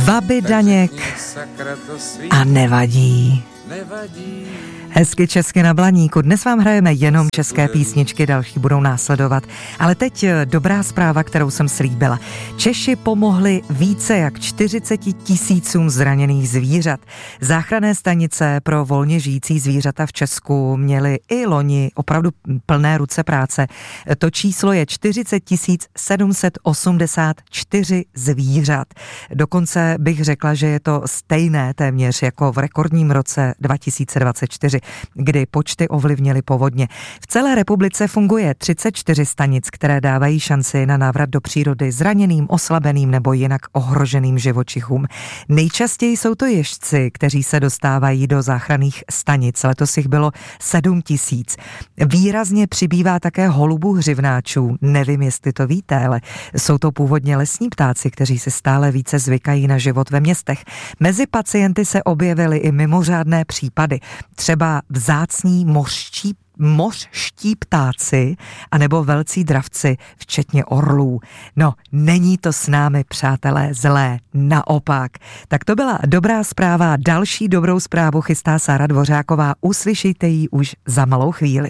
Babi Daněk a nevadí. Hezky česky na Blaníku. Dnes vám hrajeme jenom české písničky, další budou následovat. Ale teď dobrá zpráva, kterou jsem slíbila. Češi pomohli více jak 40 000 zraněných zvířat. Záchranné stanice pro volně žijící zvířata v Česku měly i loni opravdu plné ruce práce. To číslo je 40 784 zvířat. Dokonce bych řekla, že je to stejné téměř jako v rekordním roce 2024, kdy počty ovlivnily povodně. V celé republice funguje 34 stanic, které dávají šanci na návrat do přírody zraněným, oslabeným nebo jinak ohroženým živočichům. Nejčastěji jsou to ježci, kteří se dostávají do záchranných stanic. Letos jich bylo 7 000. Výrazně přibývá také holubů hřivnáčů. Nevím, jestli to víte, ale jsou to původně lesní ptáci, kteří se stále více zvykají na život ve městech. Mezi pacienty se objevily i mimořádné případy. Třeba vzácní mořští ptáci anebo velcí dravci, včetně orlů. No, není to s námi, přátelé, zlé, naopak. Tak to byla dobrá zpráva. Další dobrou zprávu chystá Sára Dvořáková. Uslyšíte ji už za malou chvíli.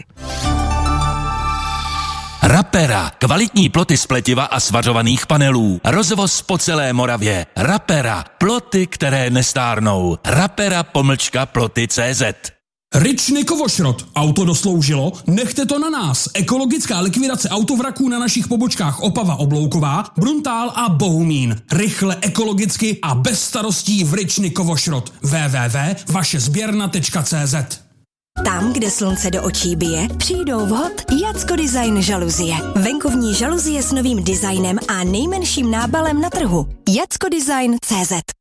Rapera, kvalitní ploty z pletiva a svařovaných panelů. Rozvoz po celé Moravě. Rapera, ploty, které nestárnou. Rapera-ploty.cz. Ričny Kovošrot. Auto dosloužilo? Nechte to na nás. Ekologická likvidace autovraků na našich pobočkách Opava Oblouková, Bruntál a Bohumín. Rychle, ekologicky a bez starostí v Ričny Kovošrot. www.vašezběrna.cz. Tam, kde slunce do očí bije, přijdou vhod Jacko Design žaluzie. Venkovní žaluzie s novým designem a nejmenším nábalem na trhu. Jackodesign.cz.